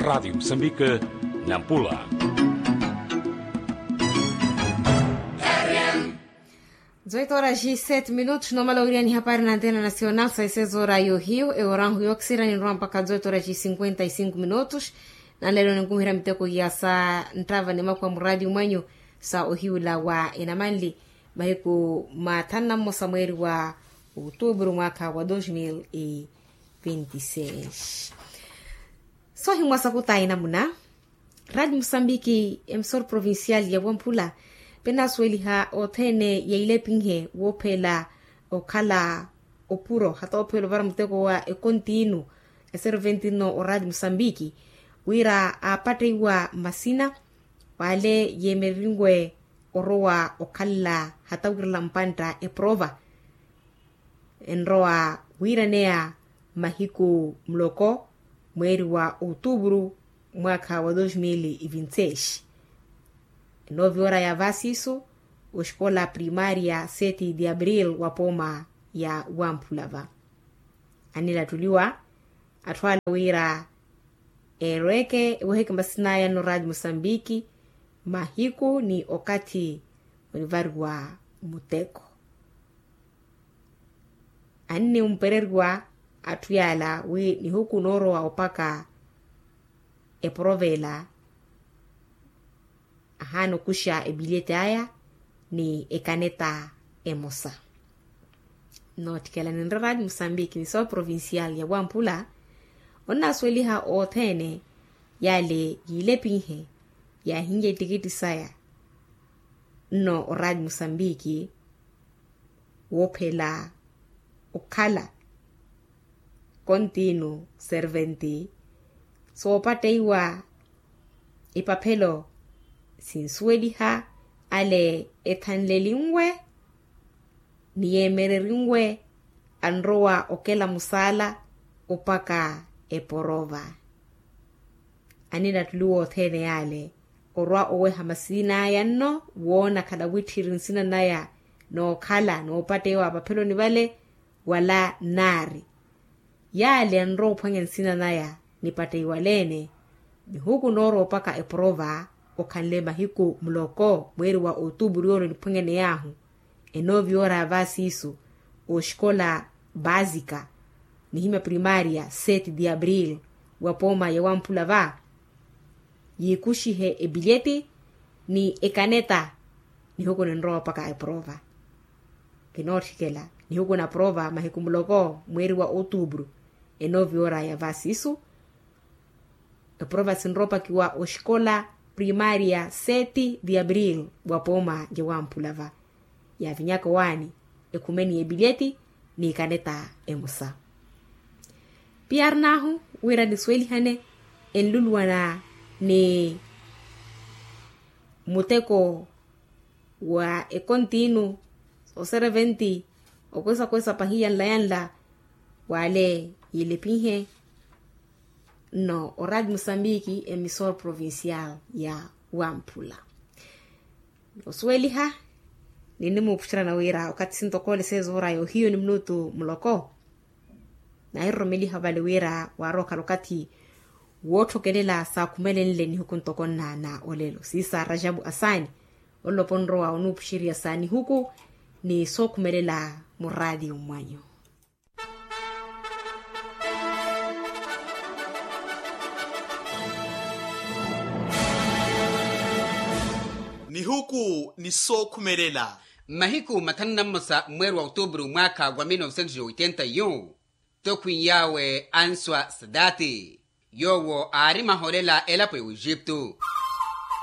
Rádio Moçambique, Nampula. 18h07 no malauria ni habari na antena nacional sai 6 horas yo hiyo eurangu yoksira ni rompa ka 18h55 na lelo ngumira miteko ya saa ntava ni makwa mradi mwanyo sa ohiula wa inamanli mahiko matana mo samweri wa outubro mwaka wa 2026 so himwasa kutaina muna Radio Moçambique emissora provincial ya Wampula pena sweliha othene ya ile pinghe wopela okala opuro hata opelo vara mteko wa ekontinu eserventino o Radio Moçambique wira apate wa masina wale yemeringwe orowa okalla hata wirla mpanta eprova enroa wira nea mahiku mloko mweri wa outubro mwaka wa 2026 9 horas ya vasiso o escola primária 7 de abril wa poma ya Wampulava anila tuliwa atwala wira ereke weheke masinaya no Radio Moçambique mahiku ni okati wanivarwa muteko anne umpererwa atuyala we ni huku noro wa opaka eprovela hano kusha ebilete aya ni ekaneta emosa notikela ni Radio Moçambique ni so provincial ya Wampula ona sweliha othene yale yilepinhe ya hinje tikiti saya no Radio Moçambique wopela okala continuo serventi so pateiwa ipapelo sinsueliha ale ethanlelingwe niyemererinwe anroa okela musala opaka eporova anina tuluo thene yale orwa owe hamasina yanno wona kada withirin sina naya no khala no patewa papelo ni vale wala nari yale anro phangen sina naya ni patewa lene ni huku noro opaka eporova okanle mahiku mloko mweri wa outubro yoro ni phangene yahu 9 horas vasiso o escola básica ni hima primária 7 de abril wa poma ya Wampulava yikushihe ebilete ni ekaneta ni huko nro paka eprova kinotikela ni huko na prova mahiku mloko mweri wa outubro 9 horas ya vasiso eprova sinropa kiwa o escola primária 7 de abril wa poma ya Wampulava ya vinyako wani ekumeni ebileti ni kaneta emusa piarnahu wira ni sweli hane enlulwana ni muteko wa ekontinu o serventi o kwesa pahia nlayanla wale yilepinhe no o Radio Moçambique emissora provincial ya Wampula osweliha ninimu puchira na wira wakati sintokole 6 horas yo hiyo ni minuto mloko na iromeli havale wira waroka lokati woto kelela saa kumele nile ni huku ntokona na olelo sisa Rajabu Asani olopondro wa unupushiri asani huku ni so kumelela muradi umwanyo ni huku ni so kumelela mahiku matanna musa mweri wa outubro mwaka wa 1981 tokwin yawe answa sadati yowo ari maholela elapo Egypto